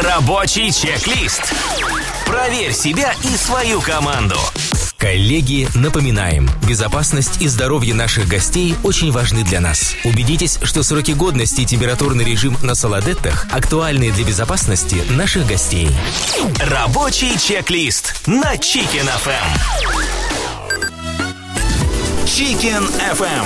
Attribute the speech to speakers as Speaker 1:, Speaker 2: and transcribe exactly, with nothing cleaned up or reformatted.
Speaker 1: Рабочий чек-лист. Проверь себя и свою команду. Коллеги, напоминаем, безопасность и здоровье наших гостей очень важны для нас. Убедитесь, что сроки годности и температурный режим на Солодеттах актуальны для безопасности наших гостей. Рабочий чек-лист на Chicken эф эм. Chicken эф эм.